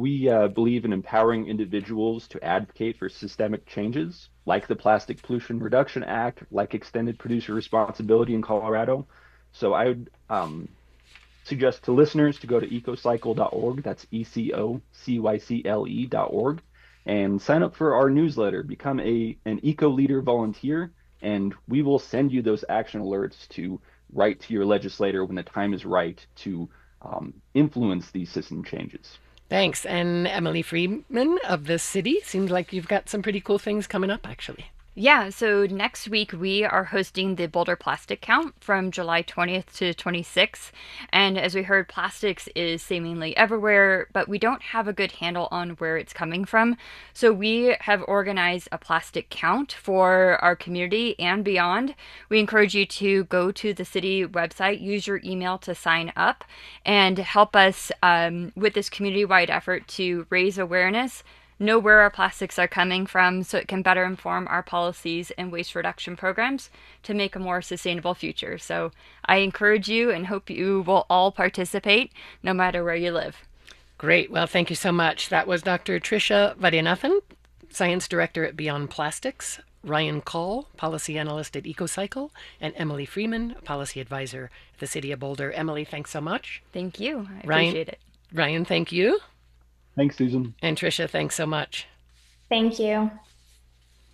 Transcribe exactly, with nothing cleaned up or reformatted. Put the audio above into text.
we uh, believe in empowering individuals to advocate for systemic changes, like the Plastic Pollution Reduction Act, like extended producer responsibility in Colorado. So I would um, suggest to listeners to go to ecocycle dot org. That's E C O C Y C L E dot org, and sign up for our newsletter. Become a an eco leader volunteer, and we will send you those action alerts to write to your legislator when the time is right to um, influence these system changes. Thanks. And Emily Freeman of the city, seems like you've got some pretty cool things coming up, actually. Yeah, so next week we are hosting the Boulder Plastic Count from July twentieth to twenty-sixth. And as we heard, plastics is seemingly everywhere, but we don't have a good handle on where it's coming from. So we have organized a plastic count for our community and beyond. We encourage you to go to the city website, use your email to sign up, and help us um, with this community wide effort to raise awareness, know where our plastics are coming from so it can better inform our policies and waste reduction programs to make a more sustainable future. So I encourage you and hope you will all participate no matter where you live. Great. Well, thank you so much. That was Doctor Tricia Vaidyanathan, Science Director at Beyond Plastics, Ryan Call, Policy Analyst at EcoCycle, and Emily Freeman, Policy Advisor at the City of Boulder. Emily, thanks so much. Thank you. I Ryan, appreciate it. Ryan, thank you. Thanks, Susan. And Tricia, thanks so much. Thank you.